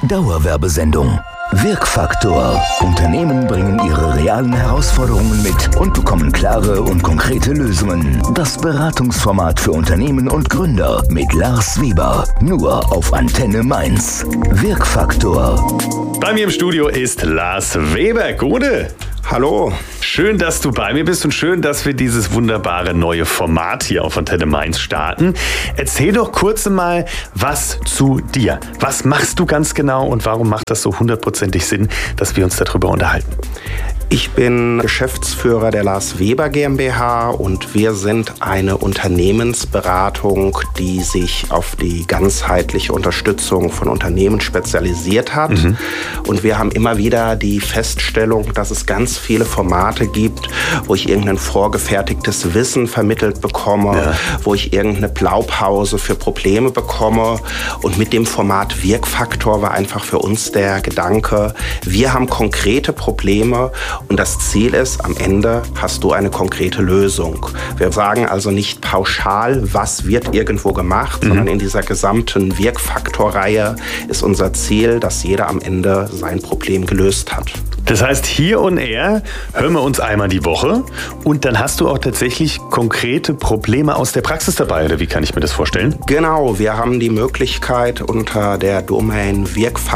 Dauerwerbesendung. Wirkfaktor. Unternehmen bringen ihre realen Herausforderungen mit und bekommen klare und konkrete Lösungen. Das Beratungsformat für Unternehmen und Gründer mit Lars Weber. Nur auf Antenne Mainz. Wirkfaktor. Bei mir im Studio ist Lars Weber. Gute. Hallo. Schön, dass du bei mir bist und schön, dass wir dieses wunderbare neue Format hier auf Antenne Mainz starten. Erzähl doch kurz mal was zu dir. Was machst du ganz genau und warum macht das so 100%ig Sinn, dass wir uns darüber unterhalten? Ich bin Geschäftsführer der Lars Weber GmbH und wir sind eine Unternehmensberatung, die sich auf die ganzheitliche Unterstützung von Unternehmen spezialisiert hat. Und wir haben immer wieder die Feststellung, dass es ganz viele Formate gibt, wo ich irgendein vorgefertigtes Wissen vermittelt bekomme, wo ich irgendeine Blaupause für Probleme bekomme. Und mit dem Format Wirkfaktor war einfach für uns der Gedanke, wir haben konkrete Probleme. Und das Ziel ist, am Ende hast du eine konkrete Lösung. Wir sagen also nicht pauschal, was wird irgendwo gemacht, sondern in dieser gesamten Wirkfaktorreihe ist unser Ziel, dass jeder am Ende sein Problem gelöst hat. Das heißt, hier on air hören wir uns einmal die Woche und dann hast du auch tatsächlich konkrete Probleme aus der Praxis dabei, oder wie kann ich mir das vorstellen? Genau, wir haben die Möglichkeit unter der Domain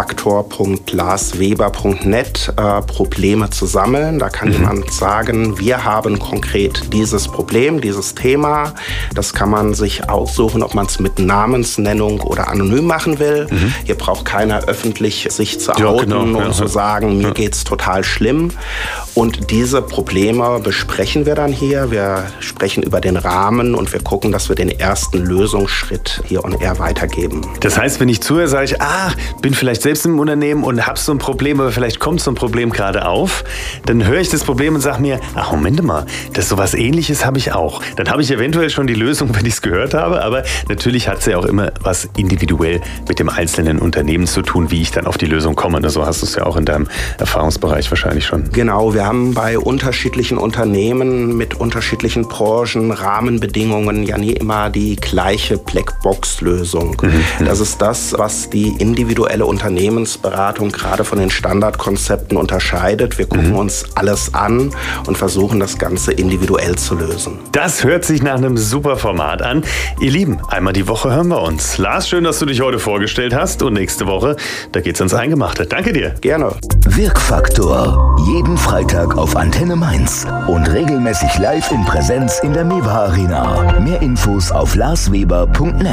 wirkfaktor.larsweber.net Probleme zu sammeln. Da kann jemand sagen, wir haben konkret dieses Problem, dieses Thema. Das kann man sich aussuchen, ob man es mit Namensnennung oder anonym machen will. Hier braucht keiner öffentlich sich zu outen und zu sagen, mir geht's total schlimm. Und diese Probleme besprechen wir dann hier. Wir sprechen über den Rahmen und wir gucken, dass wir den ersten Lösungsschritt hier on air weitergeben. Das heißt, wenn ich zuhöre, sage ich, bin vielleicht selbst im Unternehmen und habe so ein Problem, aber vielleicht kommt so ein Problem gerade auf, dann höre ich das Problem und sage mir, Moment mal, das sowas Ähnliches habe ich auch. Dann habe ich eventuell schon die Lösung, wenn ich es gehört habe, aber natürlich hat es ja auch immer was individuell mit dem einzelnen Unternehmen zu tun, wie ich dann auf die Lösung komme. Und so hast du es ja auch in deinem Erfahrungsbereich wahrscheinlich schon. Genau, wir haben bei unterschiedlichen Unternehmen mit unterschiedlichen Branchen, Rahmenbedingungen ja nie immer die gleiche Blackbox-Lösung. Das ist das, was die individuelle Unternehmensberatung gerade von den Standardkonzepten unterscheidet. Wir gucken uns alles an und versuchen, das Ganze individuell zu lösen. Das hört sich nach einem super Format an. Ihr Lieben, einmal die Woche hören wir uns. Lars, schön, dass du dich heute vorgestellt hast und nächste Woche, da geht's ans Eingemachte. Danke dir. Gerne. Wirkfaktor. Jeden Freitag auf Antenne Mainz und regelmäßig live in Präsenz in der Mewa Arena. Mehr Infos auf larsweber.net.